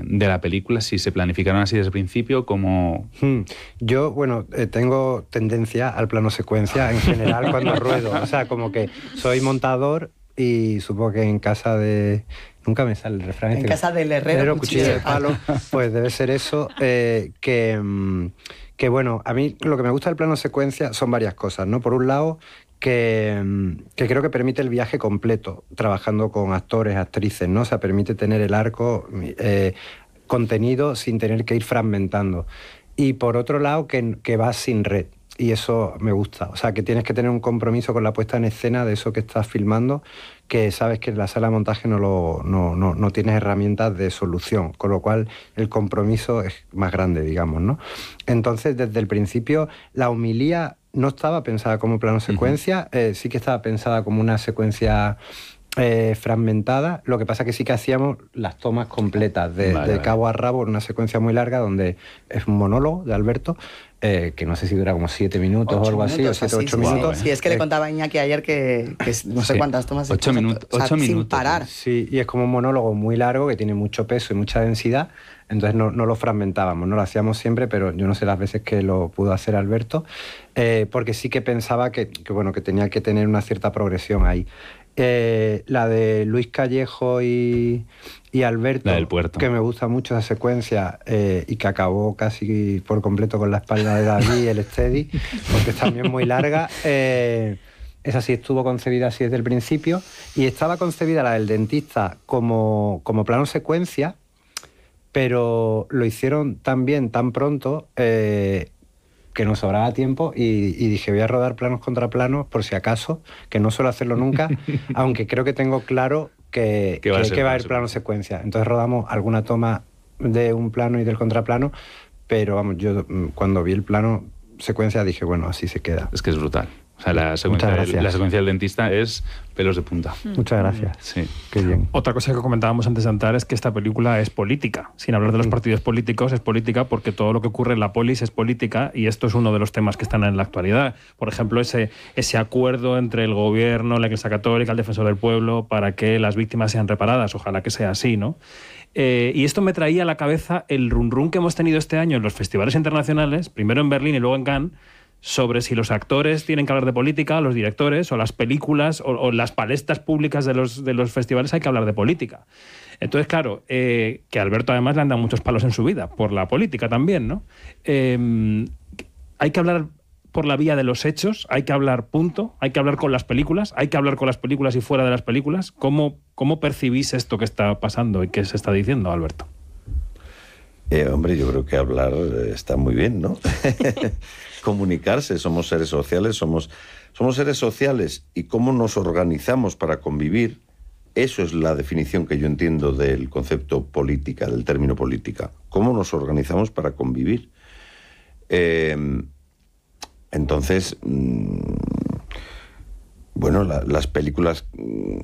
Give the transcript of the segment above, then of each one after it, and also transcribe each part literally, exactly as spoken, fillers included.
de la película, si se planificaron así desde el principio, como... Hmm. Yo, bueno, eh, tengo tendencia al plano secuencia en general cuando ruedo. O sea, como que soy montador y supongo que en casa de... Nunca me sale el refrán. En este, casa del herrero, herrero cuchillo cuchillo de de palo. Pues debe ser eso. Eh, que, mm, que, bueno, a mí lo que me gusta del plano secuencia son varias cosas, ¿no? Por un lado, que, que creo que permite el viaje completo, trabajando con actores, actrices, ¿no? O sea, permite tener el arco, eh, contenido sin tener que ir fragmentando. Y por otro lado, que, que va sin red. Y eso me gusta. O sea, que tienes que tener un compromiso con la puesta en escena de eso que estás filmando, que sabes que en la sala de montaje no, lo, no, no, no tienes herramientas de solución, con lo cual el compromiso es más grande, digamos, ¿no? Entonces, desde el principio, la homilía no estaba pensada como plano secuencia, uh-huh. eh, sí que estaba pensada como una secuencia eh, fragmentada. Lo que pasa es que sí que hacíamos las tomas completas, de, vale, de vale. cabo a rabo, en una secuencia muy larga, donde es un monólogo de Alberto, Eh, que no sé si dura como siete minutos ocho o algo minutos, así, o siete o ocho sí, minutos. Sí, sí, es que eh, le contaba a Iñaki ayer que, que no sé sí. cuántas tomas. Ocho, minu o sea, ocho minutos. Sin parar. Sí, y es como un monólogo muy largo que tiene mucho peso y mucha densidad, entonces no, no lo fragmentábamos, no lo hacíamos siempre, pero yo no sé las veces que lo pudo hacer Alberto, eh, porque sí que pensaba que, que, bueno, que tenía que tener una cierta progresión ahí. Eh, la de Luis Callejo y, y Alberto, la del puerto, que me gusta mucho esa secuencia eh, y que acabó casi por completo con la espalda de David y el steady, porque es también muy larga. Eh, esa sí estuvo concebida así desde el principio, y estaba concebida la del dentista como, como plano secuencia, pero lo hicieron tan bien, tan pronto, eh, que nos sobraba tiempo y, y dije, voy a rodar planos contra planos por si acaso, que no suelo hacerlo nunca, aunque creo que tengo claro que, que, va, que, que va a haber plano secuencia. Entonces rodamos alguna toma de un plano y del contraplano, pero vamos, yo cuando vi el plano secuencia dije, bueno, así se queda. Es que es brutal. O sea, la secuencia, del, la secuencia del dentista es pelos de punta. Muchas gracias. Sí. Qué bien. Otra cosa que comentábamos antes de entrar es que esta película es política. Sin hablar de los partidos políticos, es política porque todo lo que ocurre en la polis es política, y esto es uno de los temas que están en la actualidad. Por ejemplo, ese, ese acuerdo entre el gobierno, la Iglesia Católica, el Defensor del Pueblo, para que las víctimas sean reparadas. Ojalá que sea así, ¿no? Eh, y esto me traía a la cabeza el run run que hemos tenido este año en los festivales internacionales, primero en Berlín y luego en Cannes, sobre si los actores tienen que hablar de política, los directores, o las películas, o, o las palestras públicas de los, de los festivales hay que hablar de política. Entonces, claro, eh, que a Alberto además le han dado muchos palos en su vida, por la política también, ¿no? Eh, hay que hablar por la vía de los hechos, hay que hablar punto, hay que hablar con las películas, hay que hablar con las películas y fuera de las películas. ¿Cómo, cómo percibís esto que está pasando y que se está diciendo, Alberto? Eh, hombre, yo creo que hablar está muy bien, ¿no? Comunicarse, somos seres sociales, somos, somos seres sociales, y cómo nos organizamos para convivir, eso es la definición que yo entiendo del concepto política, del término política. ¿Cómo nos organizamos para convivir? Eh, entonces, mmm, bueno, la, las películas, mmm,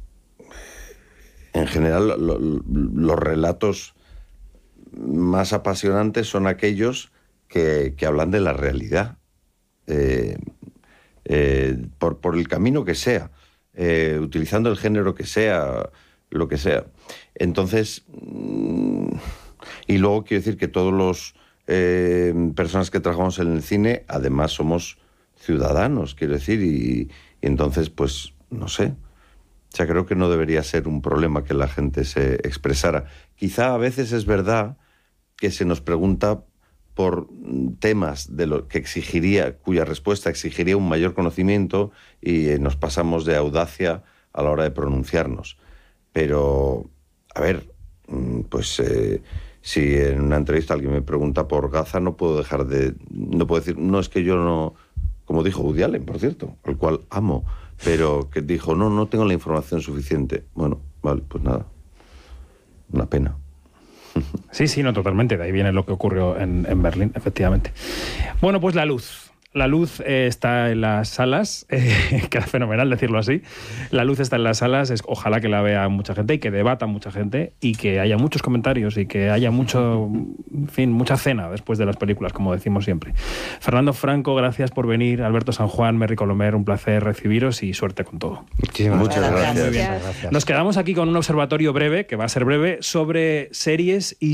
en general, lo, lo, los relatos más apasionantes son aquellos que, que hablan de la realidad, eh, eh, por, por el camino que sea, eh, utilizando el género que sea, lo que sea. Entonces, y luego quiero decir que todos los eh, personas que trabajamos en el cine, además somos ciudadanos, quiero decir, y, y entonces, pues, no sé. O sea, creo que no debería ser un problema que la gente se expresara. Quizá a veces es verdad que se nos pregunta por temas de lo que exigiría, cuya respuesta exigiría un mayor conocimiento, y eh, nos pasamos de audacia a la hora de pronunciarnos. Pero, a ver, pues eh, si en una entrevista alguien me pregunta por Gaza, no puedo dejar de... No puedo decir, no, es que yo no... Como dijo Woody Allen, por cierto, al cual amo, pero que dijo, no, no tengo la información suficiente. Bueno, vale, pues nada. Una pena. Sí, sí, no, totalmente. De ahí viene lo que ocurrió en, en Berlín, efectivamente. Bueno, pues La Luz. La Luz eh, está en las salas, eh, queda fenomenal decirlo así. La Luz está en las salas, es, ojalá que la vea mucha gente y que debata mucha gente y que haya muchos comentarios y que haya mucho, en fin, mucha cena después de las películas, como decimos siempre. Fernando Franco, gracias por venir. Alberto San Juan, Merry Colomer, un placer recibiros y suerte con todo. Muchísimas Muchas gracias. gracias. Muy bien. Gracias. Nos quedamos aquí con un observatorio breve, que va a ser breve, sobre series y